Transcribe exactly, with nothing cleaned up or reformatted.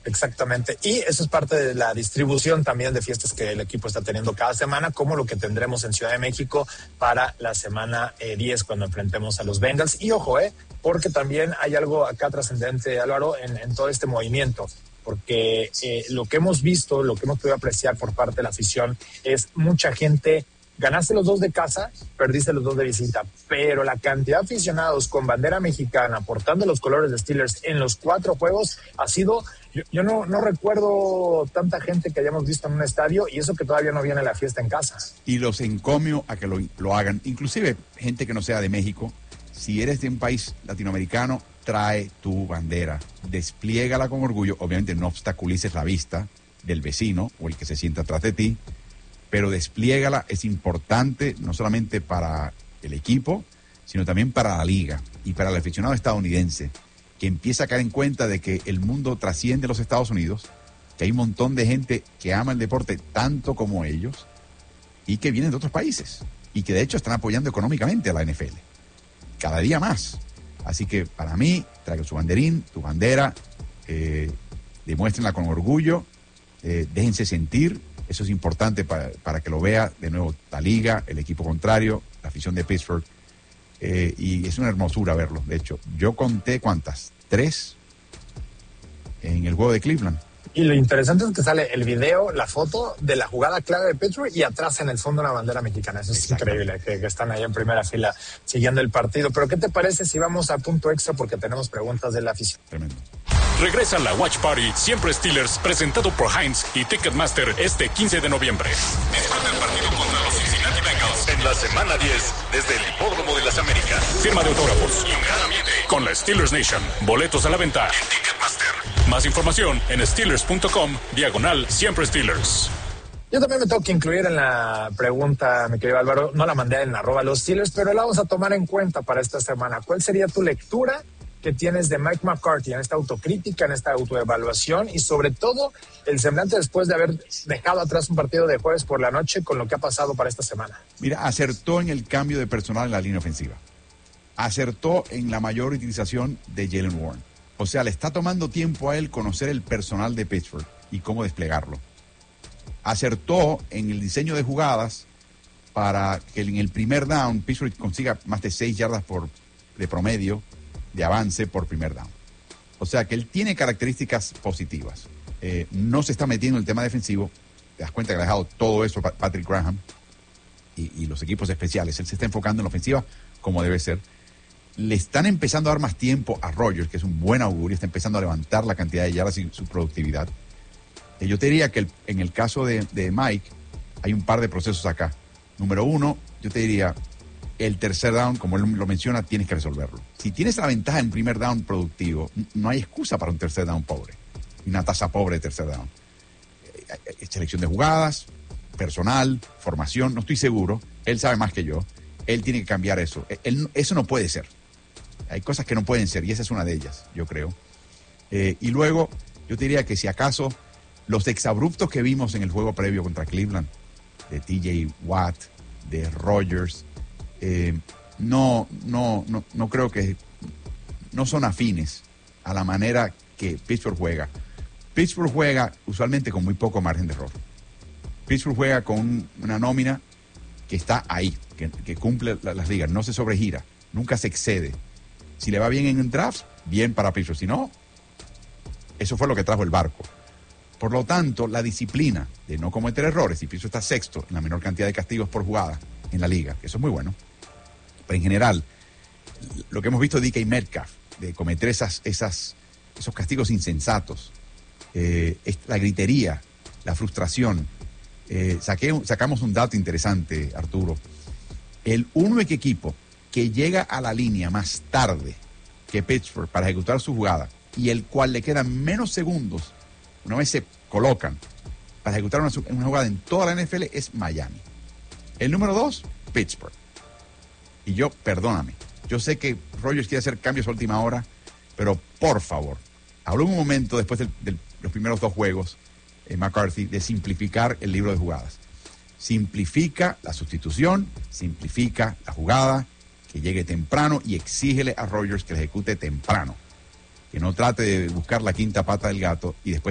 Exactamente, y eso es parte de la distribución también de fiestas que el equipo está teniendo cada semana, como lo que tendremos en Ciudad de México para la semana eh, diez, cuando enfrentemos a los Bengals. Y ojo, eh, porque también hay algo acá trascendente, Álvaro, en, en todo este movimiento, porque eh, lo que hemos visto, lo que hemos podido apreciar por parte de la afición es mucha gente. Ganaste los dos de casa, perdiste los dos de visita, pero la cantidad de aficionados con bandera mexicana portando los colores de Steelers en los cuatro juegos ha sido, yo, yo no, no recuerdo tanta gente que hayamos visto en un estadio, y eso que todavía no viene la fiesta en casa. Y los encomio a que lo, lo hagan, inclusive gente que no sea de México. Si eres de un país latinoamericano, trae tu bandera, despliégala con orgullo, obviamente no obstaculices la vista del vecino o el que se sienta atrás de ti, pero despliégala, es importante no solamente para el equipo, sino también para la liga y para el aficionado estadounidense, que empieza a caer en cuenta de que el mundo trasciende los Estados Unidos, que hay un montón de gente que ama el deporte tanto como ellos y que vienen de otros países y que de hecho están apoyando económicamente a la N F L, cada día más. Así que para mí, traigan su banderín, tu bandera, eh, demuéstrenla con orgullo, eh, déjense sentir. Eso es importante para, para que lo vea de nuevo la liga, el equipo contrario, la afición de Pittsburgh. Eh, y es una hermosura verlo. De hecho, yo conté cuántas, tres en el juego de Cleveland. Y lo interesante es que sale el video, la foto de la jugada clave de Pittsburgh y atrás en el fondo una bandera mexicana. Eso es increíble, que, que están ahí en primera fila siguiendo el partido. Pero ¿qué te parece si vamos a punto extra? Porque tenemos preguntas de la afición. Tremendo. Regresa la Watch Party Siempre Steelers, presentado por Heinz y Ticketmaster este quince de noviembre. Disfruta el partido contra los Cincinnati Bengals en la semana diez desde el Hipódromo de las Américas. Firma de autógrafos y un gran ambiente con la Steelers Nation. Boletos a la venta en Ticketmaster. Más información en steelers punto com diagonal Siempre Steelers. Yo también me tengo que incluir en la pregunta, mi querido Álvaro. No la mandé en arroba los Steelers, pero la vamos a tomar en cuenta para esta semana. ¿Cuál sería tu lectura que tienes de Mike McCarthy en esta autocrítica, en esta autoevaluación y sobre todo el semblante después de haber dejado atrás un partido de jueves por la noche con lo que ha pasado para esta semana? Mira, acertó en el cambio de personal en la línea ofensiva. Acertó en la mayor utilización de Jaylen Warren. O sea, le está tomando tiempo a él conocer el personal de Pittsburgh y cómo desplegarlo. Acertó en el diseño de jugadas para que en el primer down Pittsburgh consiga más de seis yardas por, de promedio de avance por primer down. O sea que él tiene características positivas. Eh, no se está metiendo en el tema defensivo. Te das cuenta que ha dejado todo eso Patrick Graham y, y los equipos especiales. Él se está enfocando en la ofensiva como debe ser. Le están empezando a dar más tiempo a Rodgers, que es un buen augurio. Está empezando a levantar la cantidad de yardas y su productividad. Eh, yo te diría que el, en el caso de, de Mike hay un par de procesos acá. Número uno, yo te diría, el tercer down, como él lo menciona, tienes que resolverlo. Si tienes la ventaja en primer down productivo, no hay excusa para un tercer down pobre. Una tasa pobre de tercer down. Selección de jugadas, personal, formación, no estoy seguro. Él sabe más que yo. Él tiene que cambiar eso. Él, eso no puede ser. Hay cosas que no pueden ser y esa es una de ellas, yo creo. Eh, y luego, yo te diría que si acaso los exabruptos que vimos en el juego previo contra Cleveland, de T J Watt, de Rodgers, Eh, no, no, no, no creo que no son afines a la manera que Pittsburgh juega. Pittsburgh juega usualmente con muy poco margen de error. Pittsburgh juega con una nómina que está ahí, que, que cumple la, las ligas, no se sobregira, nunca se excede. Si le va bien en un draft, bien para Pittsburgh. Si no, eso fue lo que trajo el barco. Por lo tanto, la disciplina de no cometer errores, y Pittsburgh está sexto en la menor cantidad de castigos por jugada en la liga, eso es muy bueno. Pero en general, lo que hemos visto de D K Metcalf, de cometer esas, esas, esos castigos insensatos, eh, la gritería, la frustración. Eh, saqué, sacamos un dato interesante, Arturo. El único equipo que llega a la línea más tarde que Pittsburgh para ejecutar su jugada y el cual le quedan menos segundos una vez se colocan para ejecutar una, una jugada en toda la N F L es Miami. El número dos, Pittsburgh. Y yo, perdóname, yo sé que Rodgers quiere hacer cambios a última hora, pero por favor, habló un momento después de los primeros dos juegos, eh, McCarthy, de simplificar el libro de jugadas. Simplifica la sustitución, simplifica la jugada, que llegue temprano y exígele a Rodgers que la ejecute temprano. Que no trate de buscar la quinta pata del gato y después